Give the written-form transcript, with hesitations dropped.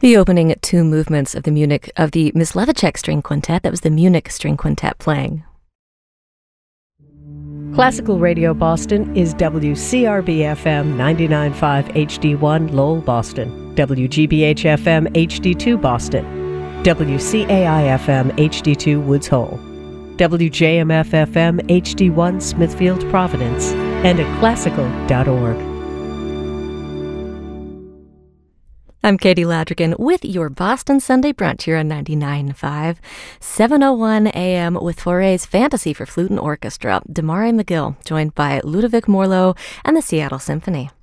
The opening two movements of the Myslavacek String Quintet, that was the Munich String Quintet playing. Classical Radio Boston is WCRB-FM 99.5 HD1 Lowell, Boston, WGBH-FM HD2 Boston, WCAI-FM HD2 Woods Hole, WJMF-FM HD1 Smithfield, Providence, and at classical.org. I'm Katie Ladrigan with your Boston Sunday Brunch here on 99.5, 7:01 a.m. with Fauré's Fantasy for Flute and Orchestra, Damari McGill, joined by Ludovic Morlot and the Seattle Symphony.